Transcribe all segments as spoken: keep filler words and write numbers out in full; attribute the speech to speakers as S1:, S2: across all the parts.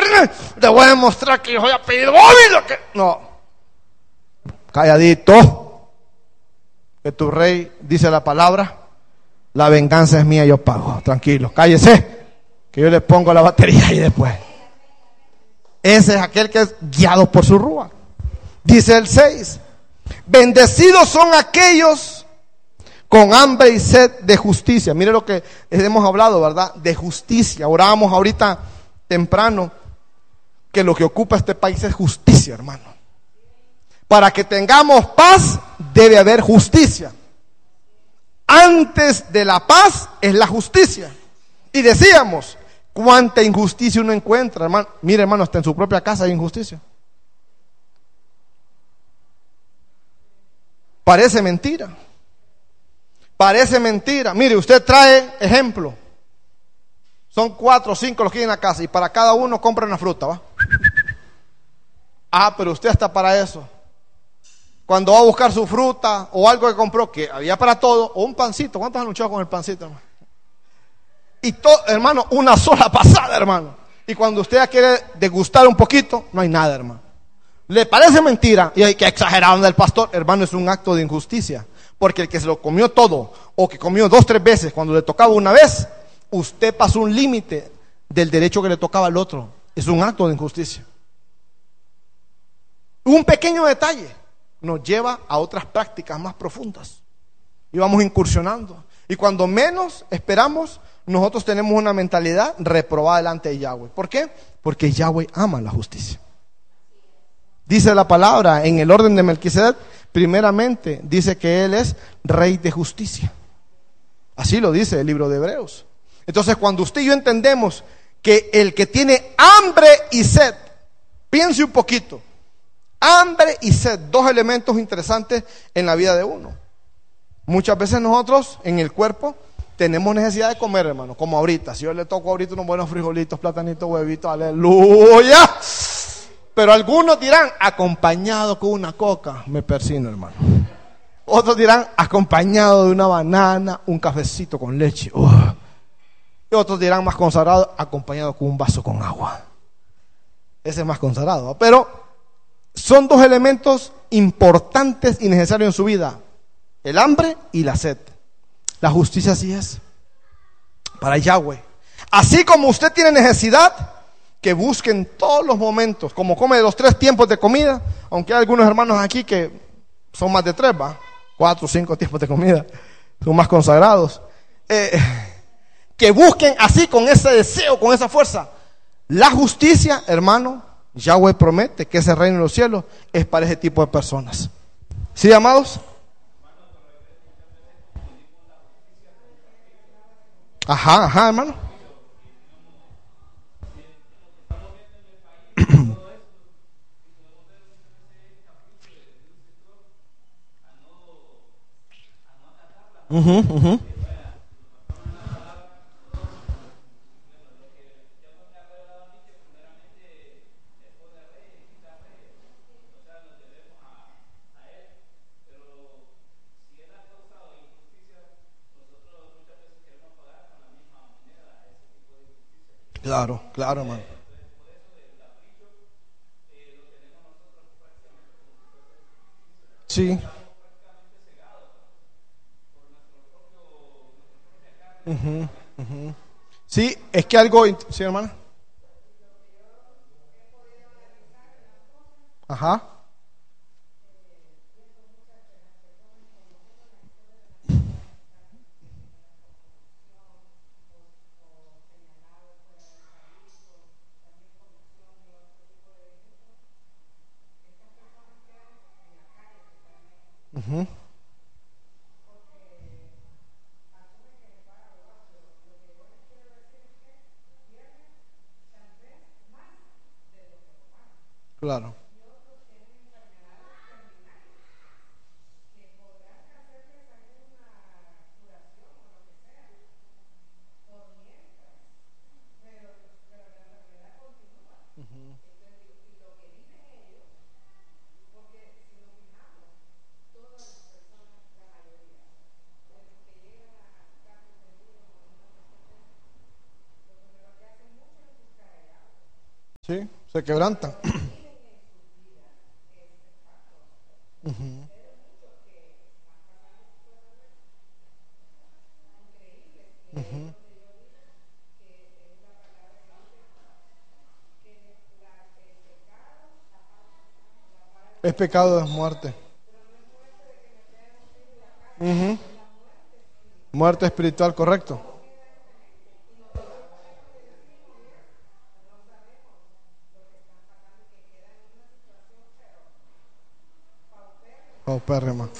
S1: viernes te voy a demostrar que yo soy apellido Ávila. Que... No, calladito, que tu rey dice la palabra: la venganza es mía, yo pago. Tranquilo, cállese, que yo le pongo la batería y después. Ese es aquel que es guiado por su rúa. Dice el seis: bendecidos son aquellos con hambre y sed de justicia. Mire lo que hemos hablado, ¿verdad? De justicia. Orábamos ahorita temprano que lo que ocupa este país es justicia, hermano. Para que tengamos paz debe haber justicia. Antes de la paz es la justicia. Y decíamos, cuánta injusticia uno encuentra, hermano. Mire, hermano, hasta en su propia casa hay injusticia. Parece mentira. Parece mentira. Mire, usted trae ejemplo. Son cuatro o cinco los que hay en la casa y para cada uno compra una fruta, ¿va? Ah, pero usted está para eso. Cuando va a buscar su fruta o algo que compró, que había para todo, o un pancito. ¿Cuántos han luchado con el pancito, hermano? Y todo, hermano, una sola pasada, hermano. Y cuando usted ya quiere degustar un poquito, no hay nada, hermano. ¿Le parece mentira? Y hay que exagerar del pastor, hermano, es un acto de injusticia. Porque el que se lo comió todo, o que comió dos, tres veces, cuando le tocaba una vez, usted pasó un límite del derecho que le tocaba al otro. Es un acto de injusticia. Un pequeño detalle nos lleva a otras prácticas más profundas. Y vamos incursionando. Y cuando menos esperamos, nosotros tenemos una mentalidad reprobada delante de Yahweh. ¿Por qué? Porque Yahweh ama la justicia. Dice la palabra en el orden de Melquisedec, primeramente dice que Él es Rey de justicia. Así lo dice el libro de Hebreos. Entonces, cuando usted y yo entendemos que el que tiene hambre y sed, piense un poquito, hambre y sed, dos elementos interesantes en la vida de uno. Muchas veces nosotros en el cuerpo tenemos necesidad de comer, hermano, como ahorita. Si yo le toco ahorita unos buenos frijolitos, platanitos, huevitos, aleluya. Pero algunos dirán, acompañado con una coca. Me persino, hermano. Otros dirán, acompañado de una banana, un cafecito con leche. Uh. Y otros dirán, más consagrado, acompañado con un vaso con agua. Ese es más consagrado. Pero son dos elementos importantes y necesarios en su vida: el hambre y la sed. La justicia así es para Yahweh. Así como usted tiene necesidad, que busquen todos los momentos, como come de los tres tiempos de comida, aunque hay algunos hermanos aquí que son más de tres, va, cuatro o cinco tiempos de comida, son más consagrados, eh, que busquen así, con ese deseo, con esa fuerza, la justicia, hermano. Yahweh promete que ese reino de los cielos es para ese tipo de personas. ¿Sí, amados? Ajá, ajá, hermano. Uh-huh, uh-huh. Claro, claro, hermano. Sí. Uh-huh, uh-huh. Sí, es que algo, sí, hermana. Ajá. Uh-huh. Claro. Sí, se quebrantan. Uh-huh. Uh-huh. Es pecado, es muerte. Uh-huh. Muerte espiritual, correcto. Oh, pérrima.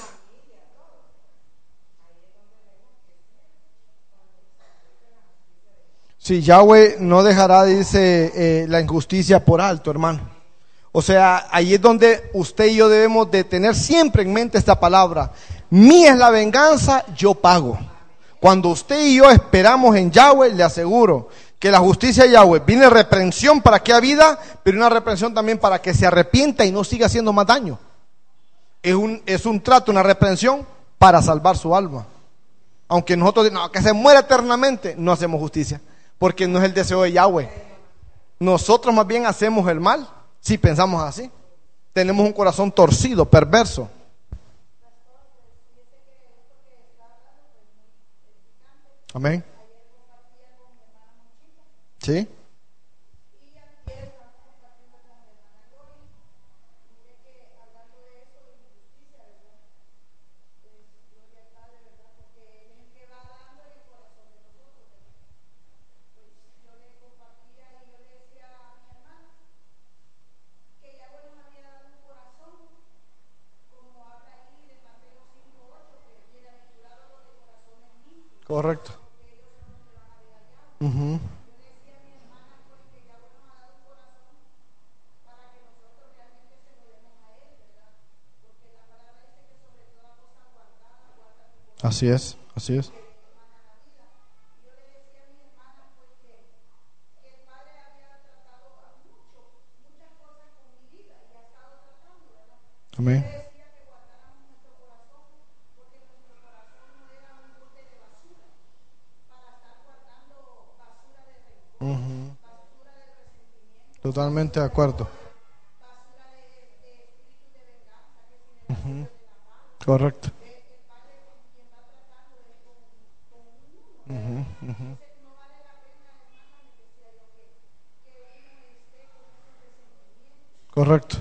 S1: Si Yahweh no dejará, dice, eh, la injusticia por alto, hermano. O sea, ahí es donde usted y yo debemos de tener siempre en mente esta palabra. Mía es la venganza, yo pago. Cuando usted y yo esperamos en Yahweh, le aseguro que la justicia de Yahweh viene reprensión para que haya vida, pero una reprensión también para que se arrepienta y no siga haciendo más daño. Es un, es un trato, una reprensión para salvar su alma. Aunque nosotros, no, que se muera eternamente, no hacemos justicia, porque no es el deseo de Yahweh. Nosotros más bien hacemos el mal, si pensamos así. Tenemos un corazón torcido, perverso. Amén. ¿Sí? Correcto. Uh-huh. Así es, así es. Amén. Uh-huh. Totalmente de acuerdo. Uh-huh. Correcto. Uh-huh. Uh-huh. Correcto.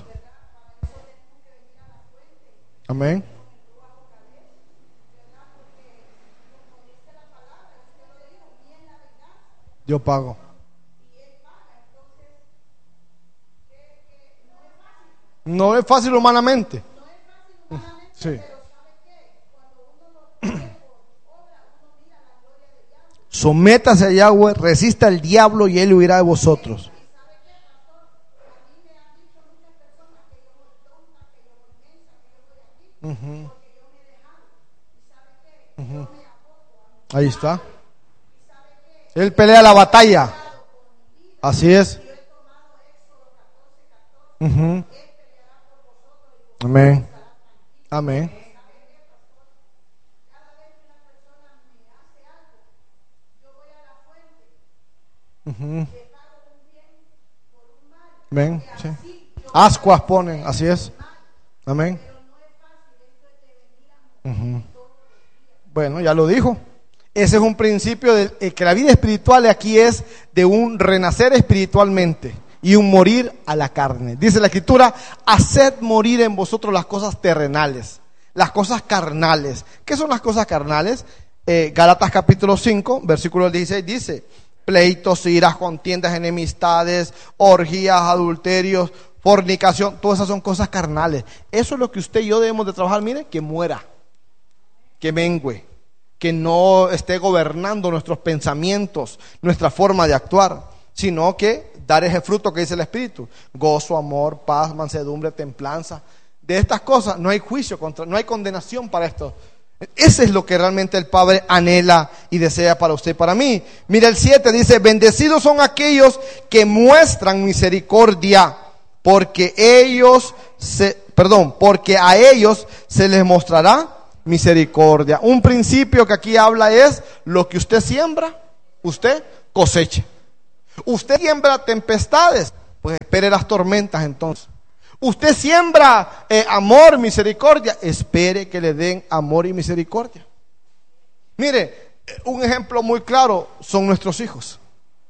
S1: Amén. Yo pago. No es fácil humanamente. Sí. Sométase a Yahweh, resista al diablo y él huirá de vosotros. Uh-huh. Uh-huh. Ahí está. Él pelea la batalla. Así es. Uh-huh. Amén. Amén. Uh-huh. Amén. Sí. Ascuas ponen, así es. Amén. Uh-huh. Bueno, ya lo dijo. Ese es un principio de eh, que la vida espiritual aquí es de un renacer espiritualmente y un morir a la carne. Dice la Escritura: haced morir en vosotros las cosas terrenales, las cosas carnales. ¿Qué son las cosas carnales? Eh, Gálatas capítulo cinco, versículo dieciséis dice: pleitos, iras, contiendas, enemistades, orgías, adulterios, fornicación. Todas esas son cosas carnales. Eso es lo que usted y yo debemos de trabajar. Mire, que muera, que mengue, que no esté gobernando nuestros pensamientos, nuestra forma de actuar, sino que dar ese fruto que dice el Espíritu: gozo, amor, paz, mansedumbre, templanza. De estas cosas no hay juicio contra, no hay condenación para esto. Ese es lo que realmente el Padre anhela y desea para usted y para mí. Mira el siete, dice: bendecidos son aquellos que muestran misericordia, porque ellos se, perdón, porque a ellos se les mostrará misericordia. Un principio que aquí habla es: lo que usted siembra, usted cosecha. Usted siembra tempestades, pues espere las tormentas entonces. Usted siembra eh, amor, misericordia, espere que le den amor y misericordia. Mire, un ejemplo muy claro son nuestros hijos.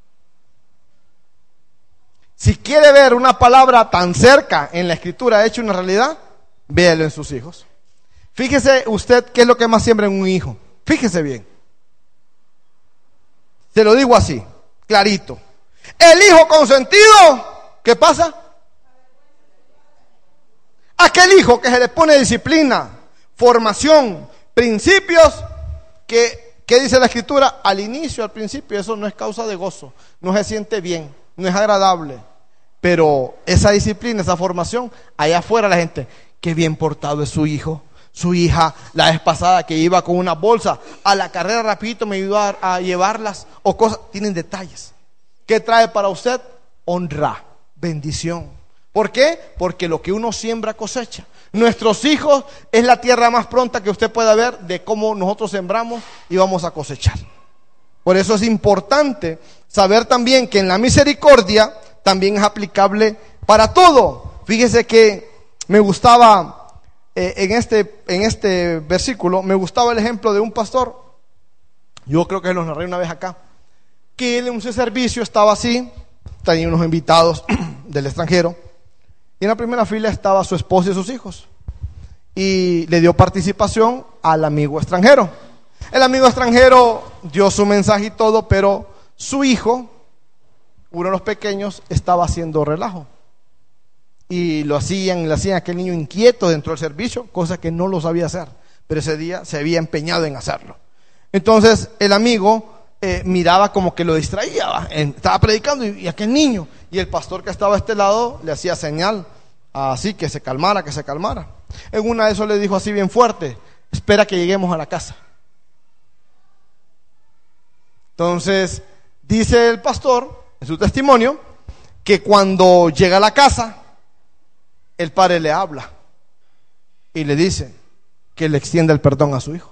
S1: Si quiere ver una palabra tan cerca en la escritura hecha una realidad, véalo en sus hijos. Fíjese usted qué es lo que más siembra en un hijo. Fíjese bien. Se lo digo así, clarito. El hijo consentido, ¿qué pasa? Aquel hijo que se le pone disciplina, formación, principios, que, ¿qué dice la escritura? Al inicio, al principio, eso no es causa de gozo, no se siente bien, no es agradable. Pero esa disciplina, esa formación, allá afuera la gente, qué bien portado es su hijo, su hija. La vez pasada que iba con una bolsa a la carrera rapidito me ayudó a, a llevarlas, o cosas, tienen detalles. ¿Qué trae para usted? Honra, bendición. ¿Por qué? Porque lo que uno siembra cosecha. Nuestros hijos es la tierra más pronta que usted pueda ver de cómo nosotros sembramos y vamos a cosechar. Por eso es importante saber también que en la misericordia también es aplicable para todo. Fíjese que me gustaba eh, en este en este versículo, me gustaba el ejemplo de un pastor. Yo creo que los narré una vez acá, que él en su servicio estaba así, tenía unos invitados del extranjero, y en la primera fila estaba su esposa y sus hijos, y le dio participación al amigo extranjero. El amigo extranjero dio su mensaje y todo, pero su hijo, uno de los pequeños, estaba haciendo relajo. Y lo hacían, le hacían a aquel niño inquieto dentro del servicio, cosa que no lo sabía hacer, pero ese día se había empeñado en hacerlo. Entonces el amigo eh, miraba como que lo distraía, ¿va? Estaba predicando y, y aquel niño, y el pastor que estaba a este lado le hacía señal, así que se calmara, que se calmara. En una de esos le dijo así bien fuerte: espera que lleguemos a la casa. Entonces dice el pastor en su testimonio que cuando llega a la casa, el padre le habla y le dice que le extienda el perdón a su hijo.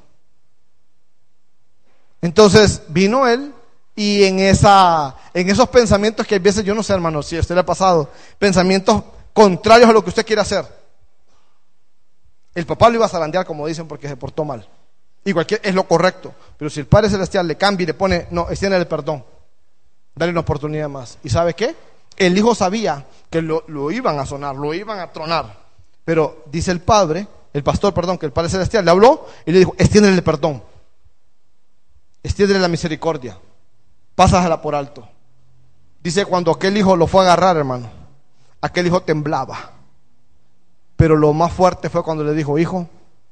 S1: Entonces vino él, y en esa en esos pensamientos que a veces, yo no sé, hermano, si a usted le ha pasado, pensamientos contrarios a lo que usted quiere hacer. El papá lo iba a zarandear, como dicen, porque se portó mal. Y cualquier, es lo correcto. Pero si el Padre Celestial le cambia y le pone, no, extiende el perdón, dale una oportunidad más. ¿Y sabe qué? El hijo sabía que lo, lo iban a sonar, lo iban a tronar. Pero dice el padre, el pastor, perdón, que el Padre Celestial le habló y le dijo: extiéndele el perdón, extiéndele la misericordia, pásasela por alto. Dice, cuando aquel hijo lo fue a agarrar, hermano, aquel hijo temblaba. Pero lo más fuerte fue cuando le dijo: hijo,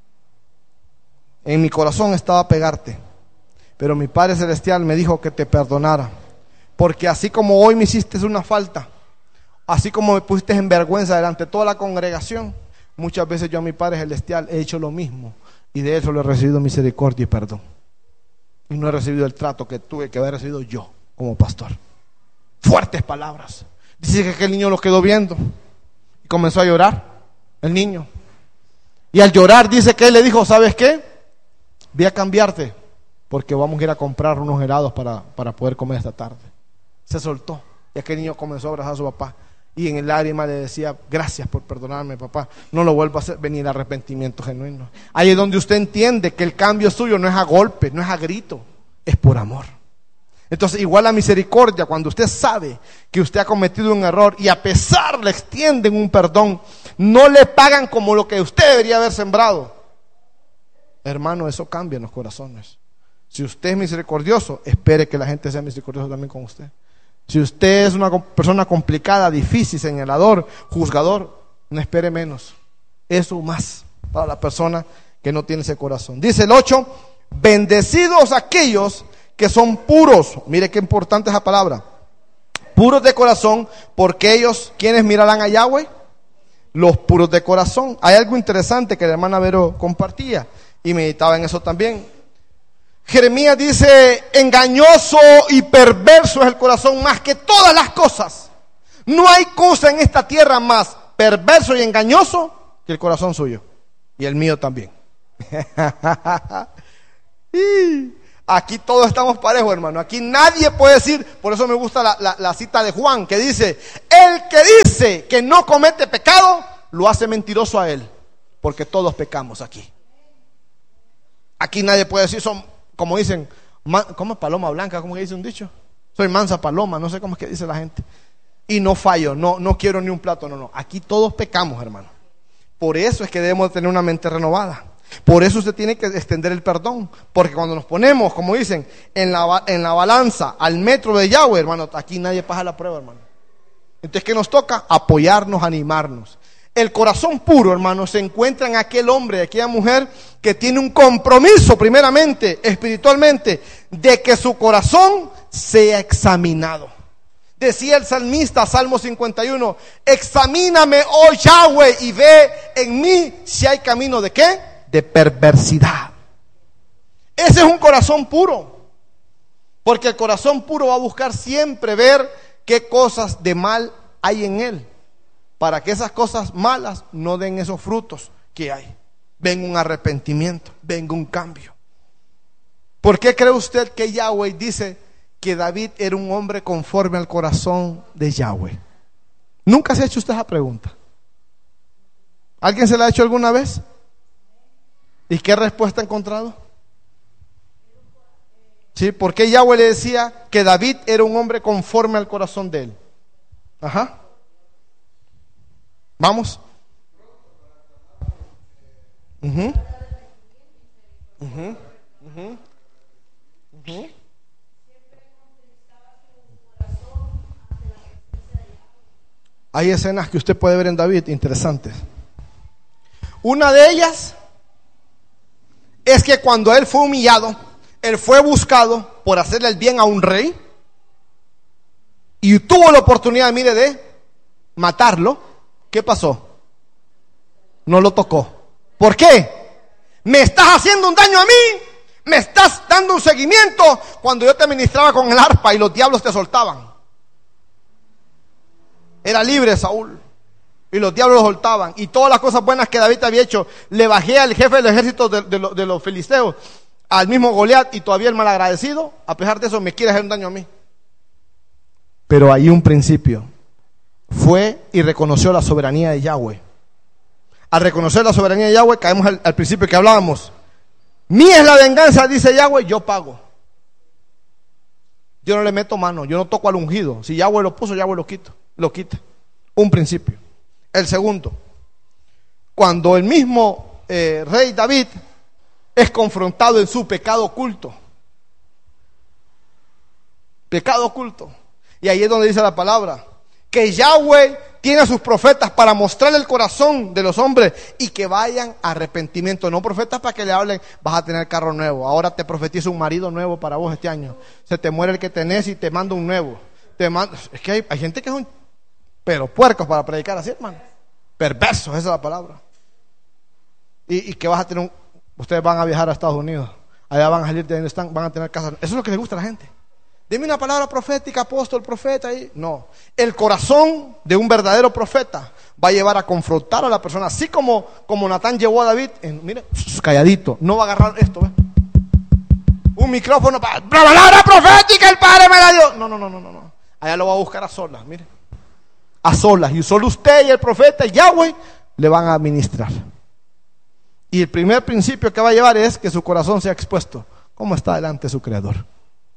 S1: en mi corazón estaba pegarte, pero mi Padre Celestial me dijo que te perdonara, porque así como hoy me hiciste una falta, así como me pusiste en vergüenza delante de toda la congregación, muchas veces yo a mi Padre Celestial he hecho lo mismo, y de eso le he recibido misericordia y perdón, y no he recibido el trato que tuve que haber recibido yo como pastor. Fuertes palabras. Dice que aquel niño lo quedó viendo y comenzó a llorar, el niño, y al llorar dice que él le dijo: ¿sabes qué? Voy a cambiarte, porque vamos a ir a comprar unos helados para, para poder comer esta tarde. Se soltó, y aquel niño comenzó a abrazar a su papá, y en el lágrima le decía: gracias por perdonarme, papá, no lo vuelvo a hacer. Venir arrepentimiento genuino. Ahí es donde usted entiende que el cambio suyo no es a golpe, no es a grito, es por amor. Entonces, igual la misericordia, cuando usted sabe que usted ha cometido un error y a pesar le extienden un perdón, no le pagan como lo que usted debería haber sembrado, hermano, eso cambia en los corazones. Si usted es misericordioso, espere que la gente sea misericordiosa también con usted. Si usted es una persona complicada, difícil, señalador, juzgador, no espere menos. Eso más para la persona que no tiene ese corazón. Dice el ocho: bendecidos aquellos que son puros. Mire qué importante esa palabra. Puros de corazón, porque ellos, ¿quiénes mirarán a Yahweh? Los puros de corazón. Hay algo interesante que la hermana Vero compartía y meditaba en eso también. Jeremías dice: engañoso y perverso es el corazón más que todas las cosas. No hay cosa en esta tierra más perverso y engañoso que el corazón suyo, y el mío también. Aquí todos estamos parejos, hermano. Aquí nadie puede decir, por eso me gusta la, la, la cita de Juan, que dice, el que dice que no comete pecado, lo hace mentiroso a él, porque todos pecamos aquí. Aquí nadie puede decir, son, como dicen, ¿cómo es paloma blanca? ¿Cómo que dice un dicho? Soy mansa paloma, no sé cómo es que dice la gente. Y no fallo, no, no quiero ni un plato, no, no. Aquí todos pecamos, hermano. Por eso es que debemos tener una mente renovada. Por eso usted tiene que extender el perdón. Porque cuando nos ponemos, como dicen, en la, en la balanza, al metro de Yahweh, hermano, aquí nadie pasa la prueba, hermano. Entonces, ¿qué nos toca? Apoyarnos, animarnos. El corazón puro, hermano, se encuentra en aquel hombre, aquella mujer que tiene un compromiso, primeramente, espiritualmente, de que su corazón sea examinado. Decía el salmista, Salmo cincuenta y uno, examíname, oh Yahweh, y ve en mí si hay camino de ¿qué? De perversidad. Ese es un corazón puro, porque el corazón puro va a buscar siempre ver qué cosas de mal hay en él, para que esas cosas malas no den esos frutos que hay. Venga un arrepentimiento, venga un cambio. ¿Por qué cree usted que Yahweh dice que David era un hombre conforme al corazón de Yahweh? ¿Nunca se ha hecho usted esa pregunta? ¿Alguien se la ha hecho alguna vez? ¿Y qué respuesta ha encontrado? ¿Sí? ¿Por qué Yahweh le decía que David era un hombre conforme al corazón de él? Ajá. Vamos. Uh-huh. Uh-huh. Uh-huh. Uh-huh. Hay escenas que usted puede ver en David interesantes. Una de ellas es que cuando él fue humillado, él fue buscado por hacerle el bien a un rey y tuvo la oportunidad, mire, de matarlo. ¿Qué pasó? No lo tocó. ¿Por qué? Me estás haciendo un daño a mí, me estás dando un seguimiento cuando yo te ministraba con el arpa y los diablos te soltaban. Era libre Saúl y los diablos lo soltaban, y todas las cosas buenas que David había hecho, le bajé al jefe del ejército de, de, de los filisteos, al mismo Goliat, y todavía el malagradecido, a pesar de eso, me quiere hacer un daño a mí. Pero hay un principio. Fue y reconoció la soberanía de Yahweh. Al reconocer la soberanía de Yahweh, caemos al, al principio que hablábamos. Mía es la venganza, dice Yahweh, yo pago. Yo no le meto mano, yo no toco al ungido. Si Yahweh lo puso, Yahweh lo quito, lo quita. Un principio. El segundo, cuando el mismo eh, rey David es confrontado en su pecado oculto. Pecado oculto. Y ahí es donde dice la palabra que Yahweh tiene a sus profetas para mostrarle el corazón de los hombres y que vayan a arrepentimiento. No profetas para que le hablen, vas a tener carro nuevo, ahora te profetizo un marido nuevo para vos este año, se te muere el que tenés y te mando un nuevo. Te mando, es que hay, hay gente que es un pero puercos para predicar así, hermano. Perversos, esa es la palabra. Y, y que vas a tener un, ustedes van a viajar a Estados Unidos, allá van a salir de donde están, van a tener casa. Eso es lo que les gusta a la gente. Dime una palabra profética, apóstol, profeta. Ahí. No, el corazón de un verdadero profeta va a llevar a confrontar a la persona, así como, como Natán llevó a David. En, mire, calladito, no va a agarrar esto, ¿ves? Un micrófono para la palabra profética, el Padre me la dio. No, no, no, no, no. Allá lo va a buscar a solas, mire. A solas, y solo usted y el profeta Yahweh le van a administrar. Y el primer principio que va a llevar es que su corazón sea expuesto. ¿Cómo está delante de su Creador?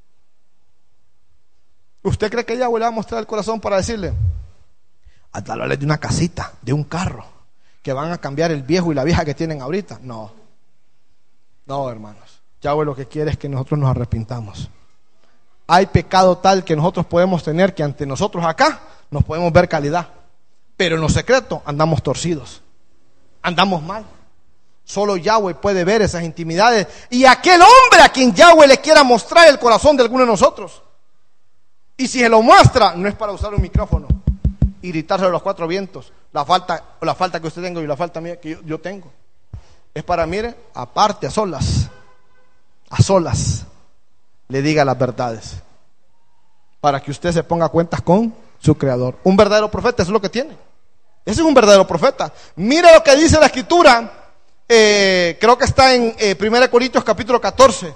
S1: ¿Usted cree que Yahweh le va a mostrar el corazón para decirle, hasta hablarle de una casita, de un carro, que van a cambiar el viejo y la vieja que tienen ahorita? No, no, hermanos. Yahweh lo que quiere es que nosotros nos arrepintamos. Hay pecado tal que nosotros podemos tener que ante nosotros acá nos podemos ver calidad, pero en lo secreto andamos torcidos, andamos mal. Solo Yahweh puede ver esas intimidades, y aquel hombre a quien Yahweh le quiera mostrar el corazón de alguno de nosotros, y si se lo muestra, no es para usar un micrófono y gritárselo a los cuatro vientos, la falta, la falta que usted tenga y la falta mía que yo, yo tengo. Es para, mire, aparte, a solas, a solas, le diga las verdades, para que usted se ponga a cuentas con su Creador. Un verdadero profeta, eso es lo que tiene. Ese es un verdadero profeta. Mire lo que dice la Escritura, eh, creo que está en eh, primera Corintios capítulo catorce,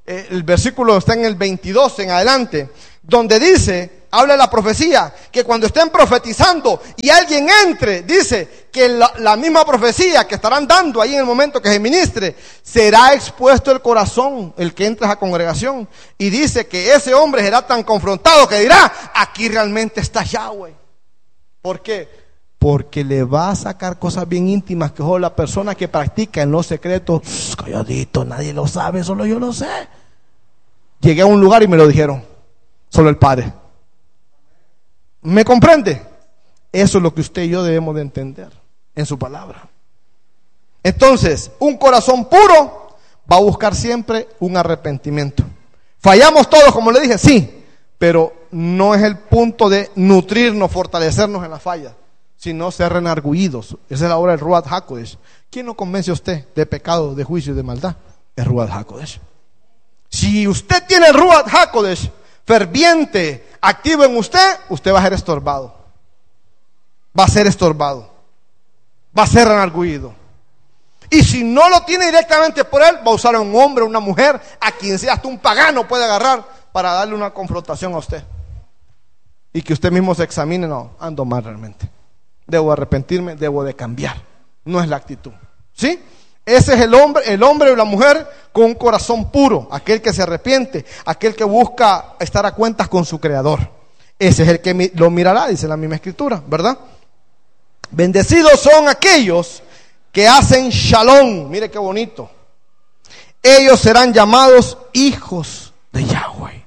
S1: eh, el versículo está en el veintidós en adelante, donde dice, habla de la profecía, que cuando estén profetizando y alguien entre, dice que la, la misma profecía que estarán dando ahí en el momento que se ministre, será expuesto el corazón, el que entra a esa congregación, y dice que ese hombre será tan confrontado que dirá, aquí realmente está Yahweh. ¿Por qué? Porque le va a sacar cosas bien íntimas que solo la persona que practica en los secretos, calladito, nadie lo sabe, solo yo lo sé. Llegué a un lugar y me lo dijeron, solo el Padre. ¿Me comprende? Eso es lo que usted y yo debemos de entender en su palabra. Entonces, un corazón puro va a buscar siempre un arrepentimiento. Fallamos todos, como le dije, sí, pero no es el punto de nutrirnos, fortalecernos en la falla, sino ser renarguidos. Esa es la obra del Ruach HaKodesh. ¿Quién lo convence a usted de pecado, de juicio y de maldad? El Ruach HaKodesh. Si usted tiene el Ruach HaKodesh ferviente, activo en usted, usted va a ser estorbado. Va a ser estorbado. Va a ser renarguido. Y si no lo tiene directamente por él, va a usar a un hombre, una mujer, a quien sea, hasta un pagano puede agarrar para darle una confrontación a usted. Y que usted mismo se examine, no, ando mal realmente. Debo arrepentirme, debo de cambiar. No es la actitud. ¿Sí? Ese es el hombre, el hombre o la mujer con un corazón puro, aquel que se arrepiente, aquel que busca estar a cuentas con su Creador. Ese es el que lo mirará, dice la misma Escritura, ¿verdad? Bendecidos son aquellos que hacen shalom. Mire qué bonito. Ellos serán llamados hijos de Yahweh.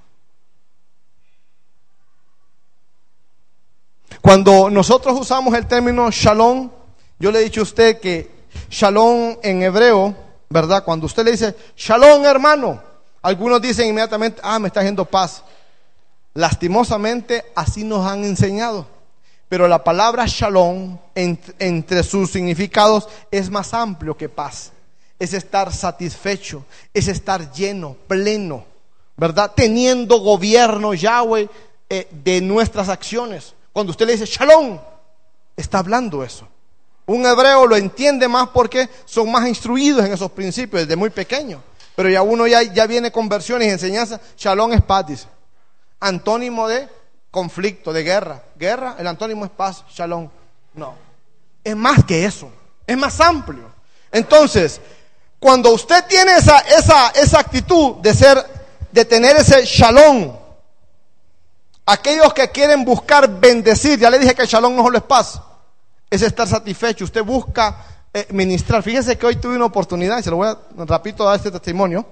S1: Cuando nosotros usamos el término shalom, yo le he dicho a usted que shalom en hebreo, ¿verdad? Cuando usted le dice shalom, hermano, algunos dicen inmediatamente, ah, me está haciendo paz. Lastimosamente así nos han enseñado. Pero la palabra shalom, ent, entre sus significados, es más amplio que paz. Es estar satisfecho, es estar lleno, pleno, ¿verdad? Teniendo gobierno Yahweh eh, de nuestras acciones. Cuando usted le dice shalom, está hablando eso. Un hebreo lo entiende más porque son más instruidos en esos principios desde muy pequeño. Pero ya uno ya, ya viene con versiones y enseñanzas. Shalom es paz, dice. Antónimo de conflicto, de guerra. Guerra, el antónimo es paz, shalom. No, es más que eso, es más amplio. Entonces, cuando usted tiene esa, esa, esa actitud de ser, de tener ese shalom, aquellos que quieren buscar bendecir, ya le dije que el shalom no solo es paz, es estar satisfecho. Usted busca eh, ministrar. Fíjese que hoy tuve una oportunidad, y se lo voy a rapidito dar este testimonio.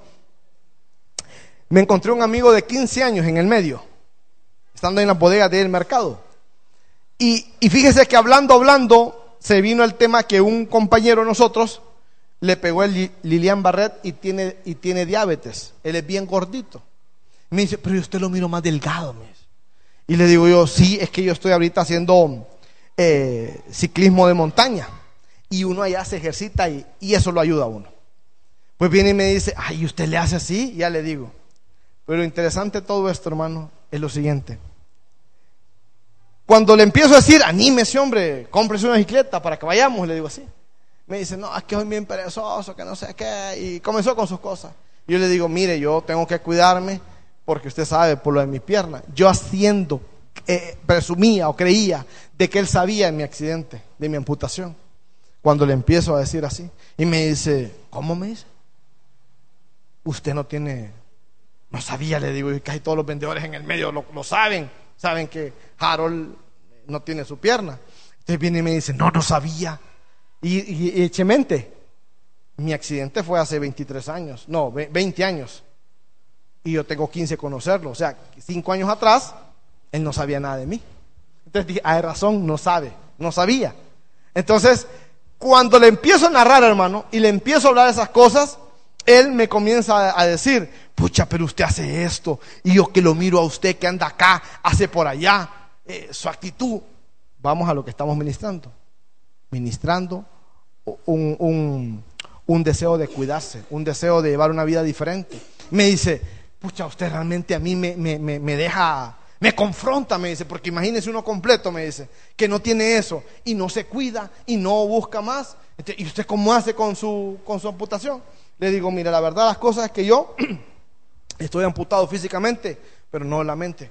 S1: Me encontré un amigo de quince años en el medio, estando en las bodegas del mercado. Y, y fíjese que hablando, hablando, se vino el tema que un compañero de nosotros le pegó el Lilian Barret y tiene, y tiene diabetes. Él es bien gordito. Me dice, pero yo usted lo miro más delgado. Me dice. Y le digo yo, sí, es que yo estoy ahorita haciendo eh, ciclismo de montaña. Y uno allá se ejercita y, y eso lo ayuda a uno. Pues viene y me dice, ay, ¿usted le hace así? Y ya le digo. Pero lo interesante de todo esto, hermano, es lo siguiente. Cuando le empiezo a decir, anímese, hombre, cómprese una bicicleta para que vayamos, le digo así. Me dice, no, es que soy bien perezoso, que no sé qué. Y comenzó con sus cosas. Y yo le digo, mire, yo tengo que cuidarme porque usted sabe, por lo de mi pierna. Yo haciendo, eh, presumía o creía de que él sabía de mi accidente, de mi amputación. Cuando le empiezo a decir así. Y me dice, ¿cómo me dice? Usted no tiene... No sabía, le digo, y casi todos los vendedores en el medio lo, lo saben. Saben que Harold no tiene su pierna. Entonces viene y me dice, no, no sabía. Y, y, y echemente, mi accidente fue hace veintitrés años, no, veinte años. Y yo tengo quince conocerlo. O sea, cinco años atrás, él no sabía nada de mí. Entonces dije, hay razón, no sabe, no sabía. Entonces, cuando le empiezo a narrar, hermano, y le empiezo a hablar de esas cosas, él me comienza a, a decir, pucha, pero usted hace esto, y yo que lo miro a usted que anda acá, hace por allá, eh, su actitud. Vamos a lo que estamos ministrando. Ministrando un, un, un deseo de cuidarse, un deseo de llevar una vida diferente. Me dice, pucha, usted realmente a mí me, me, me, me deja, me confronta, me dice, porque imagínese uno completo, me dice, que no tiene eso, y no se cuida, y no busca más. Entonces, ¿y usted cómo hace con su, con su amputación? Le digo, mira, la verdad las cosas es que yo Estoy amputado físicamente, pero no en la mente.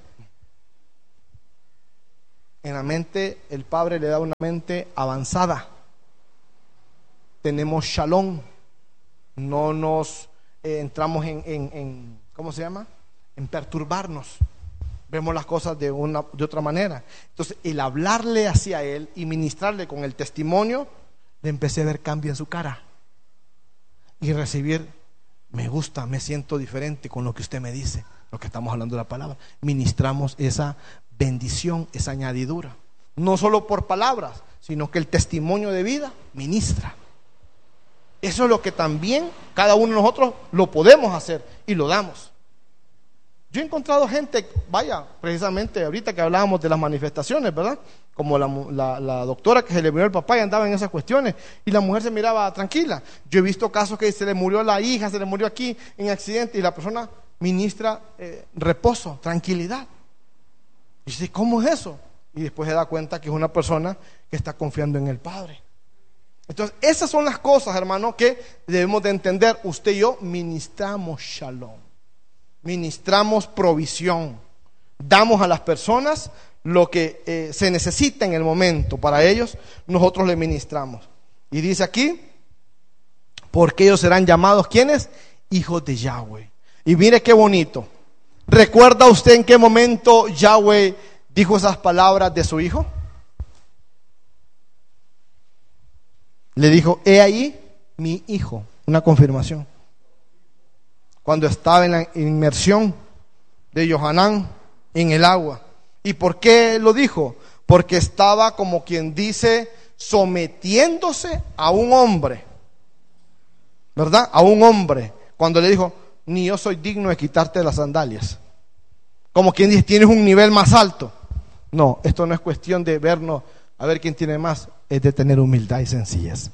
S1: En la mente, el Padre le da una mente avanzada. Tenemos shalom. No nos eh, entramos en, en, en, ¿cómo se llama? En perturbarnos. Vemos las cosas de una, de otra manera. Entonces, el hablarle hacia Él y ministrarle con el testimonio, le empecé a ver cambio en su cara. Y recibir, me gusta, me siento diferente con lo que usted me dice, lo que estamos hablando de la palabra. Ministramos esa bendición, esa añadidura. No solo por palabras, sino que el testimonio de vida ministra. Eso es lo que también cada uno de nosotros lo podemos hacer y lo damos. Yo he encontrado gente, vaya, precisamente ahorita que hablábamos de las manifestaciones, ¿verdad? Como la, la, la doctora que se le murió el papá y andaba en esas cuestiones, y la mujer se miraba tranquila. Yo he visto casos que se le murió la hija, se le murió aquí en accidente, y la persona ministra eh, reposo, tranquilidad. Y dice, ¿cómo es eso? Y después se da cuenta que es una persona que está confiando en el Padre. Entonces, esas son las cosas, hermano, que debemos de entender. Usted y yo ministramos shalom, ministramos provisión, damos a las personas lo que eh, se necesita en el momento. Para ellos, nosotros le ministramos. Y dice aquí, porque ellos serán llamados, ¿quiénes? Hijos de Yahweh. Y mire qué bonito. ¿Recuerda usted en qué momento Yahweh dijo esas palabras de su hijo? Le dijo, he ahí mi hijo. Una confirmación. Cuando estaba en la inmersión de Yohanan en el agua. ¿Y por qué lo dijo? Porque estaba, como quien dice, sometiéndose a un hombre, ¿verdad? A un hombre. Cuando le dijo, ni yo soy digno de quitarte las sandalias. Como quien dice, tienes un nivel más alto. No, esto no es cuestión de vernos a ver quién tiene más, es de tener humildad y sencillez.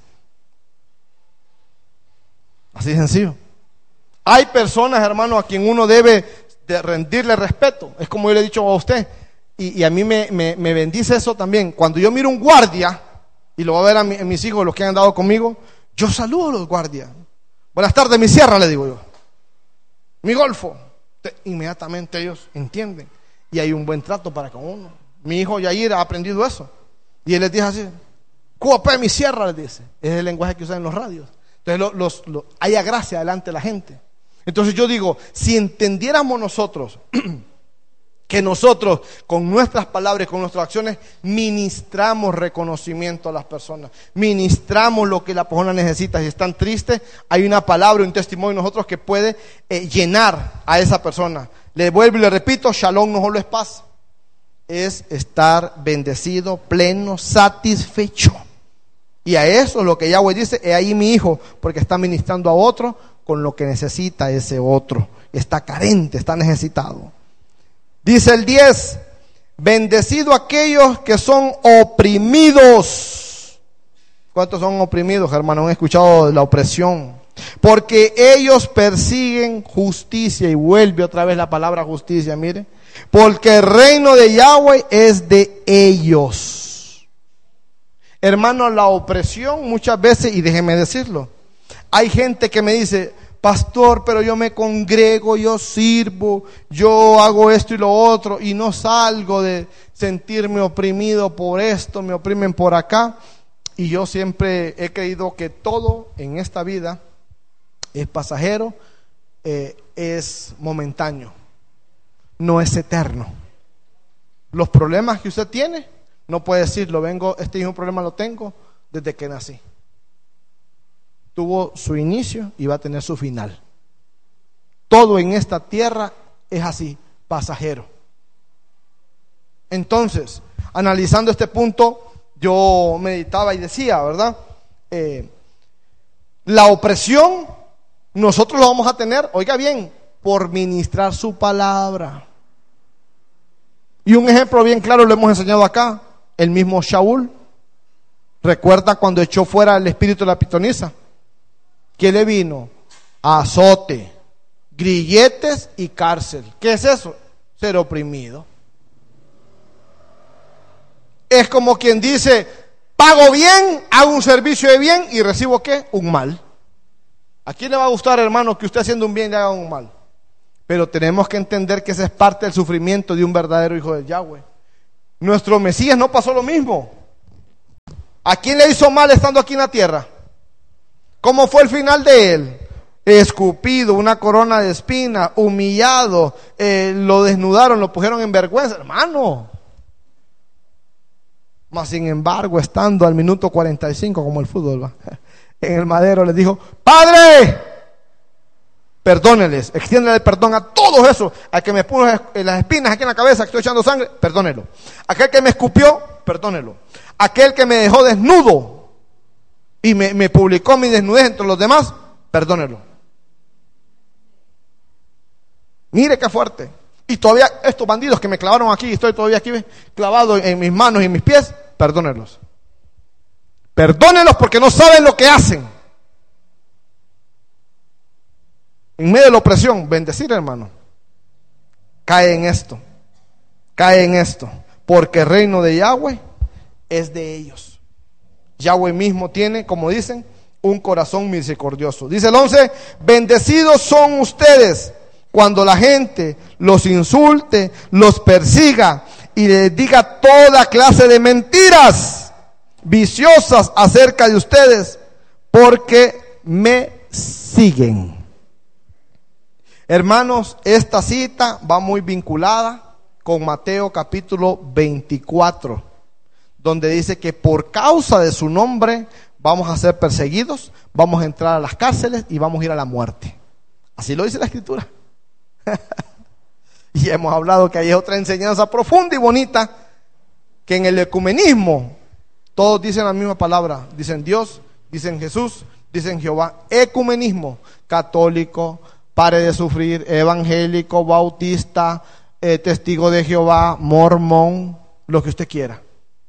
S1: Así de sencillo. Hay personas, hermano, a quien uno debe de rendirle respeto. Es como yo le he dicho a usted, y, y a mí me, me, me bendice eso también. Cuando yo miro un guardia, y lo voy a ver a, mi, a mis hijos, los que han andado conmigo, yo saludo a los guardias. Buenas tardes, mi sierra, le digo yo. Mi golfo. Inmediatamente ellos entienden. Y hay un buen trato para con uno. Mi hijo Yair ha aprendido eso. Y él les dice así, Cuapé, mi sierra, les dice. Es el lenguaje que usan en los radios. Entonces lo, los, lo, haya gracia delante de la gente. Entonces yo digo, si entendiéramos nosotros que nosotros con nuestras palabras, con nuestras acciones, ministramos reconocimiento a las personas, ministramos lo que la persona necesita. Si están tristes, hay una palabra, un testimonio de nosotros que puede eh, llenar a esa persona. Le vuelvo y le repito, shalom no solo es paz, es estar bendecido, pleno, satisfecho. Y a eso lo que Yahweh dice, he ahí mi hijo, porque está ministrando a otro con lo que necesita ese otro. Está carente, está necesitado. Dice el diez, bendecido aquellos que son oprimidos. ¿Cuántos son oprimidos, hermano? ¿Han escuchado de la opresión? Porque ellos persiguen justicia. Y vuelve otra vez la palabra justicia, mire. Porque el reino de Yahweh es de ellos. Hermano, la opresión muchas veces, y déjeme decirlo, hay gente que me dice, pastor, pero yo me congrego, yo sirvo, yo hago esto y lo otro, y no salgo de sentirme oprimido por esto, me oprimen por acá. Y yo siempre he creído que todo en esta vida es pasajero, eh, es momentáneo, no es eterno. Los problemas que usted tiene, no puede decir, lo vengo, este mismo problema lo tengo desde que nací. Tuvo su inicio y va a tener su final. Todo en esta tierra es así, pasajero. Entonces, analizando este punto, yo meditaba y decía, ¿verdad? Eh, la opresión, nosotros lo vamos a tener, oiga bien, por ministrar su palabra. Y un ejemplo bien claro lo hemos enseñado acá. El mismo Shaul, recuerda cuando echó fuera el espíritu de la pitonisa, ¿qué le vino? Azote, grilletes y cárcel. ¿Qué es eso? Ser oprimido. Es como quien dice, pago bien, hago un servicio de bien y recibo ¿qué? Un mal. ¿A quién le va a gustar, hermano, que usted haciendo un bien le haga un mal? Pero tenemos que entender que ese es parte del sufrimiento de un verdadero hijo de Yahweh. Nuestro Mesías no pasó lo mismo. ¿A quién le hizo mal estando aquí en la tierra? ¿Cómo fue el final de él? Escupido, una corona de espinas, humillado, eh, lo desnudaron, lo pusieron en vergüenza, hermano. Mas sin embargo, estando al minuto cuarenta y cinco, como el fútbol, ¿va?, en el madero, les dijo: Padre, perdóneles, extiéndele el perdón a todos esos, al que me puso las espinas aquí en la cabeza, que estoy echando sangre, perdónelo. Aquel que me escupió, perdónelo. Aquel que me dejó desnudo y me, me publicó mi desnudez entre los demás, perdónelo. Mire qué fuerte. Y todavía estos bandidos que me clavaron aquí, estoy todavía aquí clavado en mis manos y en mis pies, perdónelos. Perdónelos porque no saben lo que hacen. En medio de la opresión, bendecir, hermano. Cae en esto. Cae en esto. Porque el reino de Yahweh es de ellos. Yahweh mismo tiene, como dicen, un corazón misericordioso. Dice el once: bendecidos son ustedes cuando la gente los insulte, los persiga y les diga toda clase de mentiras viciosas acerca de ustedes, porque me siguen. Hermanos, esta cita va muy vinculada con Mateo capítulo veinticuatro, donde dice que por causa de su nombre vamos a ser perseguidos, vamos a entrar a las cárceles y vamos a ir a la muerte. Así lo dice la Escritura. Y hemos hablado que hay otra enseñanza profunda y bonita, que en el ecumenismo todos dicen la misma palabra, dicen Dios, dicen Jesús, dicen Jehová. Ecumenismo: católico, pare de sufrir, evangélico, bautista, eh, testigo de Jehová, mormón, lo que usted quiera.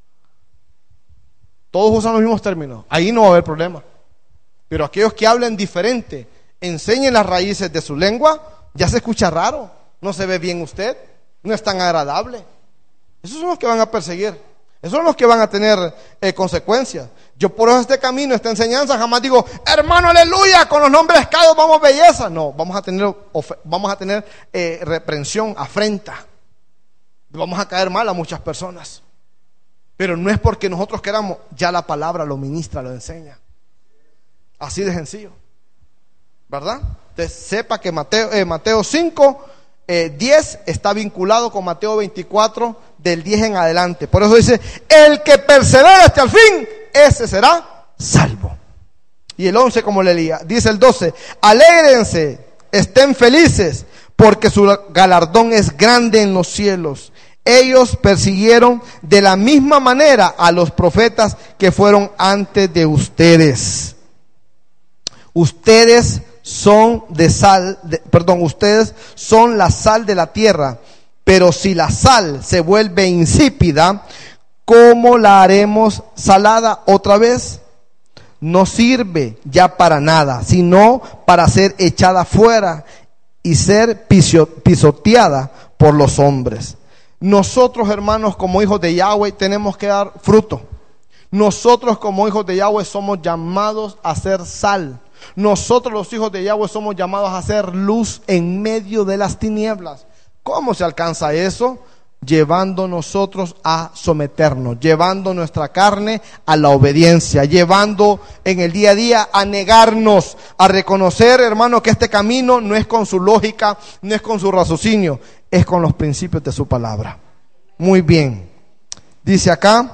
S1: Todos usan los mismos términos, ahí no va a haber problema. Pero aquellos que hablen diferente, enseñen las raíces de su lengua, ya se escucha raro, no se ve bien usted, no es tan agradable. Esos son los que van a perseguir, esos son los que van a tener eh, consecuencias. Yo por eso este camino, esta enseñanza, jamás digo: hermano, aleluya, con los nombres cados vamos belleza. No, vamos a tener, vamos a tener eh, reprensión, afrenta. Vamos a caer mal a muchas personas. Pero no es porque nosotros queramos, ya la palabra lo ministra, lo enseña. Así de sencillo, ¿verdad? Entonces sepa que Mateo, eh, Mateo cinco, eh, diez está vinculado con Mateo veinticuatro, del diez en adelante. Por eso dice: el que persevera hasta el fin, ese será salvo. Y el once, como le leía, dice el doce: alégrense, estén felices, porque su galardón es grande en los cielos. Ellos persiguieron de la misma manera a los profetas que fueron antes de ustedes. Ustedes son de sal, de, perdón, ustedes son la sal de la tierra, pero si la sal se vuelve insípida, ¿cómo la haremos salada otra vez? No sirve ya para nada, sino para ser echada fuera y ser pisoteada por los hombres. Nosotros, hermanos, como hijos de Yahweh, tenemos que dar fruto. Nosotros, como hijos de Yahweh, somos llamados a ser sal. Nosotros, los hijos de Yahweh, somos llamados a hacer luz en medio de las tinieblas. ¿Cómo se alcanza eso? Llevando nosotros a someternos, llevando nuestra carne a la obediencia, llevando en el día a día a negarnos, a reconocer, hermano, que este camino no es con su lógica, no es con su raciocinio, es con los principios de su palabra. Muy bien. Dice acá: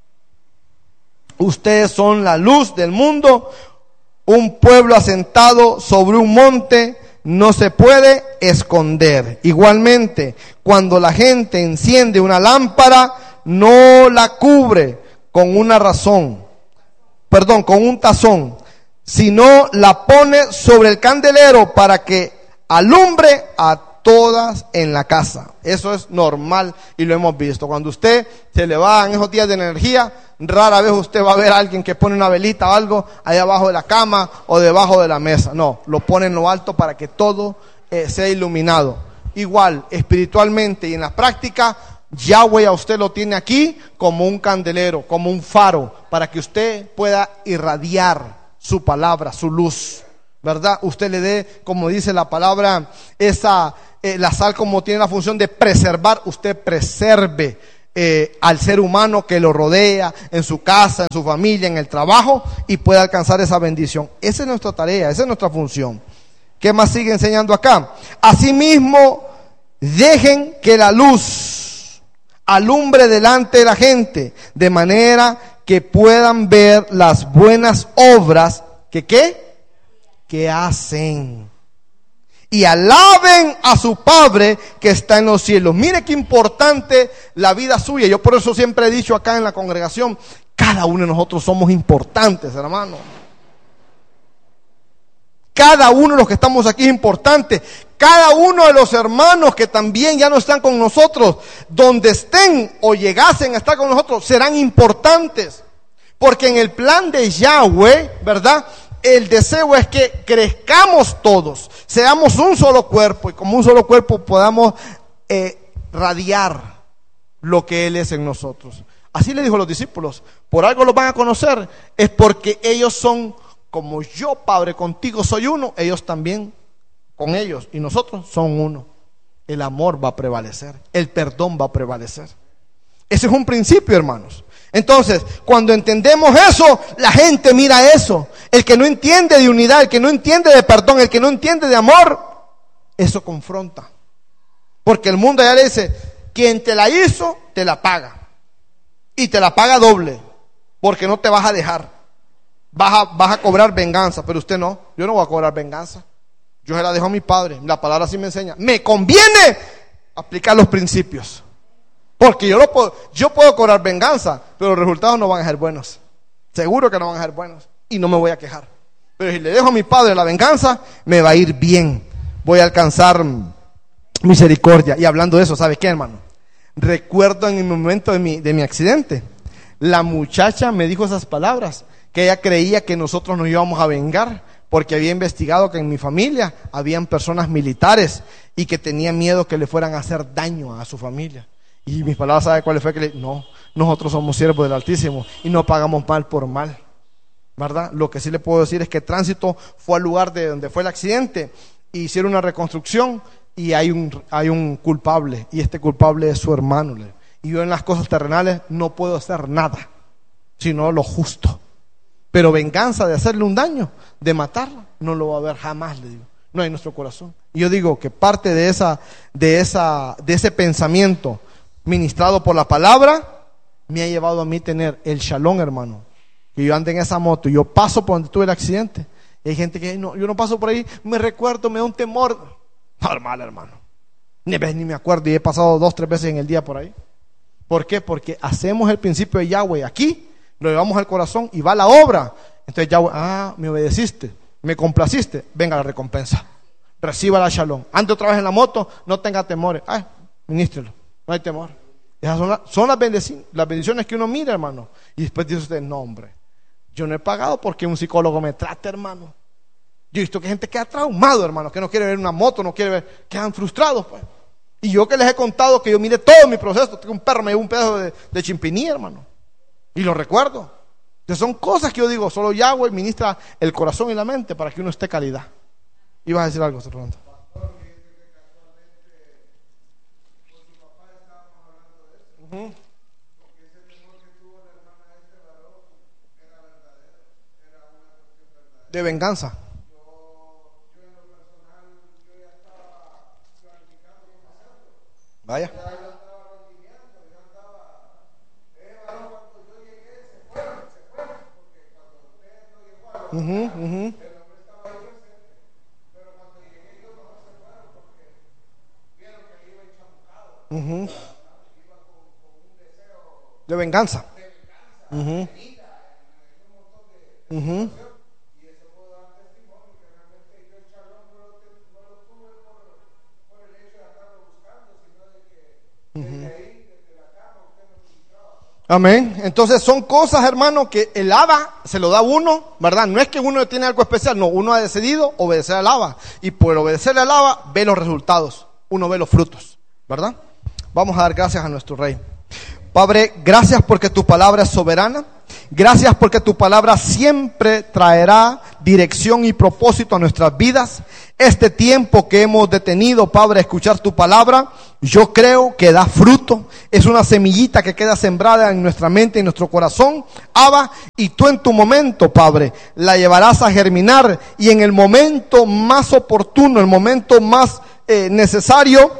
S1: ustedes son la luz del mundo. Un pueblo asentado sobre un monte no se puede esconder. Igualmente, cuando la gente enciende una lámpara, no la cubre con una razón, perdón, con un tazón, sino la pone sobre el candelero para que alumbre a todas en la casa. Eso es normal y lo hemos visto. Cuando usted se le va en esos días de energía, rara vez usted va a ver a alguien que pone una velita o algo ahí abajo de la cama o debajo de la mesa. No, lo pone en lo alto para que todo eh, sea iluminado. Igual, espiritualmente y en la práctica, Yahweh a usted lo tiene aquí como un candelero, como un faro, para que usted pueda irradiar su palabra, su luz. ¿verdad? Usted le dé, como dice la palabra, esa, eh, la sal como tiene la función de preservar, usted preserve eh, al ser humano que lo rodea, en su casa, en su familia, en el trabajo, y pueda alcanzar esa bendición. Esa es nuestra tarea, esa es nuestra función. ¿Qué más sigue enseñando acá? Asimismo, dejen que la luz alumbre delante de la gente, de manera que puedan ver las buenas obras que ¿qué? Que hacen, y alaben a su Padre que está en los cielos. Mire qué importante la vida suya. Yo por eso siempre he dicho acá en la congregación, cada uno de nosotros somos importantes, hermano. Cada uno de los que estamos aquí es importante. Cada uno de los hermanos que también ya no están con nosotros, donde estén o llegasen a estar con nosotros, serán importantes. Porque en el plan de Yahweh, ¿verdad? El deseo es que crezcamos todos, seamos un solo cuerpo, y como un solo cuerpo podamos eh, radiar lo que Él es en nosotros. Así le dijo a los discípulos: por algo los van a conocer, es porque ellos son como yo, Padre, contigo soy uno, ellos también con ellos, y nosotros son uno. El amor va a prevalecer, el perdón va a prevalecer. Ese es un principio, hermanos. Entonces, cuando entendemos eso, la gente mira eso. El que no entiende de unidad, el que no entiende de perdón, el que no entiende de amor, eso confronta. Porque el mundo ya le dice: quien te la hizo, te la paga. Y te la paga doble, porque no te vas a dejar. Vas a, vas a cobrar venganza, pero usted no. Yo no voy a cobrar venganza. Yo se la dejo a mi Padre. La palabra así me enseña. Me conviene aplicar los principios. Porque yo, lo puedo, yo puedo cobrar venganza, pero los resultados no van a ser buenos. Seguro que no van a ser buenos. Y no me voy a quejar. Pero si le dejo a mi Padre la venganza, me va a ir bien. Voy a alcanzar misericordia. Y hablando de eso, ¿sabe qué, hermano? Recuerdo en el momento de mi, de mi accidente, la muchacha me dijo esas palabras, que ella creía que nosotros nos íbamos a vengar, porque había investigado que en mi familia habían personas militares y que tenía miedo que le fueran a hacer daño a su familia. Y mis palabras, ¿sabe cuál fue? Que le, no, nosotros somos siervos del Altísimo y no pagamos mal por mal, ¿verdad? Lo que sí le puedo decir es que Tránsito fue al lugar de donde fue el accidente, e hicieron una reconstrucción y hay un, hay un culpable, y este culpable es su hermano. Y yo en las cosas terrenales no puedo hacer nada, sino lo justo. Pero venganza de hacerle un daño, de matarla, no lo va a haber jamás, le digo. No hay en nuestro corazón. Y yo digo que parte de esa, de esa, de ese pensamiento ministrado por la palabra me ha llevado a mí tener el shalom, hermano. Que yo ande en esa moto y yo paso por donde tuve el accidente, y hay gente que no, yo no paso por ahí, me recuerdo, me da un temor. Normal, hermano. Ni ves ni me acuerdo, y he pasado dos, tres veces en el día por ahí. ¿Por qué? Porque hacemos el principio de Yahweh aquí, lo llevamos al corazón y va la obra. Entonces Yahweh, ah, me obedeciste, me complaciste, venga la recompensa, reciba la shalom. Ande otra vez en la moto, no tenga temores, ay, ministrelo, no hay temor. Esas son, la, son las, bendiciones, las bendiciones que uno mira, hermano. Y después dice usted: no, hombre, yo no he pagado porque un psicólogo me trate, hermano. Yo he visto que gente queda traumado, hermano, que no quiere ver una moto, no quiere ver, quedan frustrados, pues. Y yo que les he contado que yo mire todo mi proceso, tengo un perro, me dio un pedazo de, de chimpiní, hermano, y lo recuerdo. Entonces son cosas que yo digo, solo Yahweh ministra el corazón y la mente para que uno esté calidad. ¿Ibas a decir algo, Fernando? Uh-huh. De venganza. Vaya. Uh-huh, uh-huh. Uh-huh. De venganza. Uh-huh. Uh-huh. Uh-huh. Amén. Entonces son cosas, hermano, que el Abba se lo da a uno, ¿verdad? No es que uno tiene algo especial, no, uno ha decidido obedecer al Abba, y por obedecerle al Abba ve los resultados, uno ve los frutos, ¿verdad? Vamos a dar gracias a nuestro Rey. Padre, gracias porque tu palabra es soberana, Gracias porque tu palabra siempre traerá dirección y propósito a nuestras vidas. Este tiempo que hemos detenido, Padre, a escuchar tu palabra, yo creo que da fruto. Es una semillita que queda sembrada en nuestra mente y en nuestro corazón, Abba, y tú en tu momento, Padre, la llevarás a germinar, y en el momento más oportuno, el momento más eh, necesario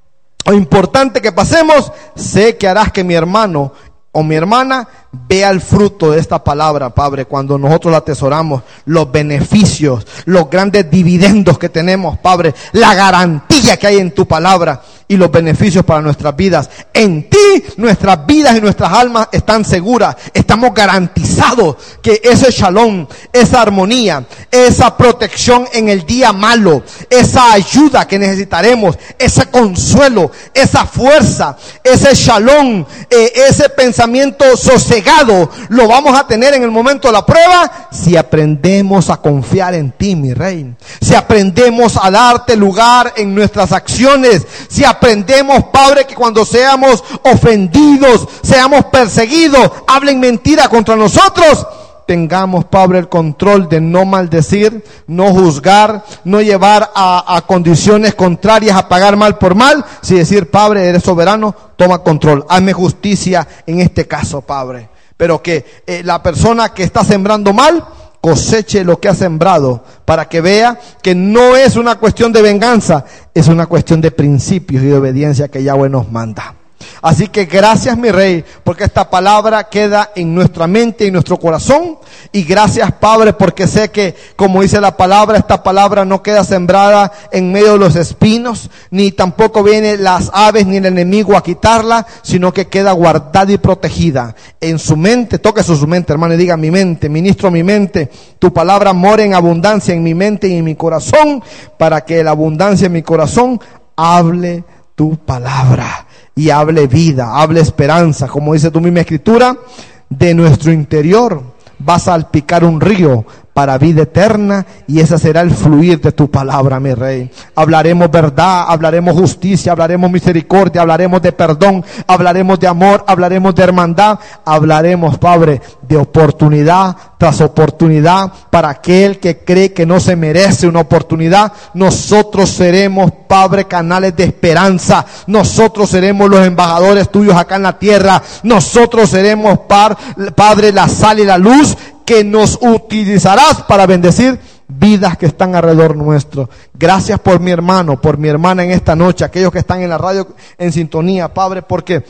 S1: o importante que pasemos, sé que harás que mi hermano o mi hermana vea el fruto de esta palabra, Padre, cuando nosotros la atesoramos, los beneficios, los grandes dividendos que tenemos, Padre, la garantía que hay en tu palabra y los beneficios para nuestras vidas. En ti nuestras vidas y nuestras almas están seguras, estamos garantizados que ese shalom, esa armonía, esa protección en el día malo, esa ayuda que necesitaremos, ese consuelo, esa fuerza, ese shalom, eh, ese pensamiento sosegado, lo vamos a tener en el momento de la prueba si aprendemos a confiar en ti, mi Rey. Si aprendemos a darte lugar en nuestras acciones. Si aprendemos, Padre, que cuando seamos ofendidos, seamos perseguidos, hablen mentira contra nosotros, tengamos, Padre, el control de no maldecir, no juzgar, no llevar a, a condiciones contrarias a pagar mal por mal, si decir, Padre, eres soberano, toma control, hazme justicia en este caso, Padre. Pero que eh, la persona que está sembrando mal coseche lo que ha sembrado, para que vea que no es una cuestión de venganza, es una cuestión de principios y de obediencia que Yahweh nos manda. Así que gracias, mi Rey, porque esta palabra queda en nuestra mente y nuestro corazón. Y gracias, Padre, porque sé que, como dice la palabra, esta palabra no queda sembrada en medio de los espinos, ni tampoco vienen las aves ni el enemigo a quitarla, sino que queda guardada y protegida en su mente. Toque su mente, hermano, y diga: mi mente, ministro mi mente, tu palabra mora en abundancia en mi mente y en mi corazón, para que la abundancia en mi corazón hable tu palabra y hable vida, hable esperanza. Como dice tu misma escritura, de nuestro interior va a salpicar un río para vida eterna, y ese será el fluir de tu palabra, mi Rey. Hablaremos verdad, hablaremos justicia, hablaremos misericordia, hablaremos de perdón, hablaremos de amor, hablaremos de hermandad, hablaremos, Padre, de oportunidad tras oportunidad para aquel que cree que no se merece una oportunidad. Nosotros seremos, Padre, canales de esperanza. Nosotros seremos los embajadores tuyos acá en la tierra. Nosotros seremos, Padre, la sal y la luz que nos utilizarás para bendecir vidas que están alrededor nuestro. Gracias por mi hermano, por mi hermana en esta noche, aquellos que están en la radio en sintonía, Padre, porque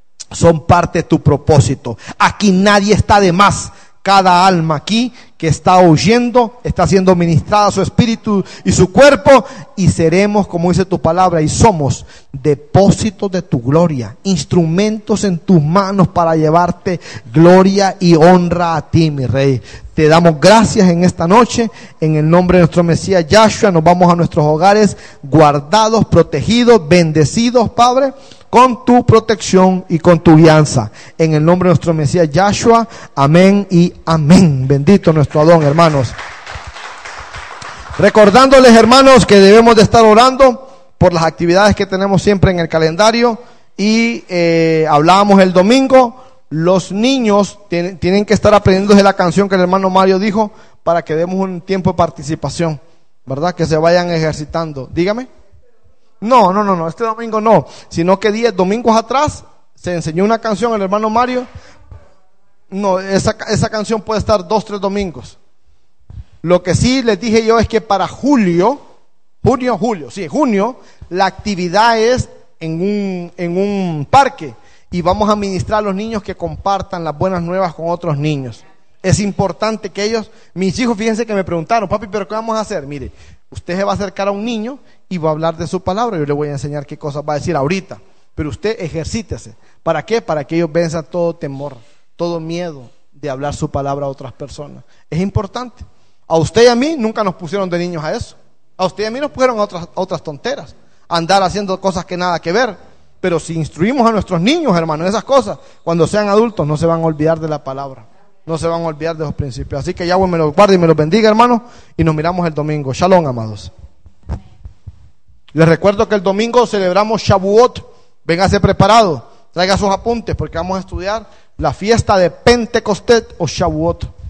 S1: son parte de tu propósito. Aquí nadie está de más. Cada alma aquí que está oyendo está siendo ministrada su espíritu y su cuerpo, y seremos, como dice tu palabra, y somos depósitos de tu gloria, instrumentos en tus manos para llevarte gloria y honra a ti, mi Rey. Te damos gracias en esta noche, en el nombre de nuestro Mesías Yahshua. Nos vamos a nuestros hogares guardados, protegidos, bendecidos, Padre, con tu protección y con tu guianza. En el nombre de nuestro Mesías Yahshua, amén y amén. Bendito nuestro Adón, hermanos. Recordándoles, hermanos, que debemos de estar orando por las actividades que tenemos siempre en el calendario. Y eh, hablábamos el domingo, los niños tienen, tienen que estar aprendiendo de la canción que el hermano Mario dijo, para que demos un tiempo de participación, ¿verdad? Que se vayan ejercitando. Dígame. No, no, no, no, este domingo no, sino que diez domingos atrás se enseñó una canción al hermano Mario. No, esa, esa canción puede estar dos, tres domingos. Lo que sí les dije yo es que para julio, junio, julio, sí, junio, la actividad es en un, en un parque, y vamos a ministrar a los niños que compartan las buenas nuevas con otros niños. Es importante que ellos, mis hijos, fíjense que me preguntaron: papi, ¿pero qué vamos a hacer? Mire, usted se va a acercar a un niño y va a hablar de su palabra. Yo le voy a enseñar qué cosas va a decir ahorita, pero usted ejercítese. ¿Para qué? Para que ellos venzan todo temor, todo miedo de hablar su palabra a otras personas. Es importante. A usted y a mí nunca nos pusieron de niños a eso. A usted y a mí nos pusieron a otras, a otras tonteras, andar haciendo cosas que nada que ver. Pero si instruimos a nuestros niños, hermanos, en esas cosas, cuando sean adultos no se van a olvidar de la palabra, no se van a olvidar de los principios. Así que Yahweh me los guarde y me los bendiga, hermanos, y nos miramos el domingo. Shalom, amados. Les recuerdo que el domingo celebramos Shavuot. Véngase preparado, traiga sus apuntes, porque vamos a estudiar la fiesta de Pentecostés o Shavuot.